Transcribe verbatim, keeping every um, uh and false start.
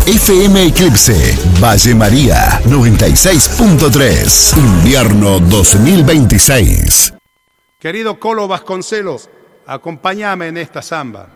F M Eclipse, Valle María, noventa y seis punto tres. Invierno dos mil veintiséis. Querido Colo Vasconcelos, acompáñame en esta samba.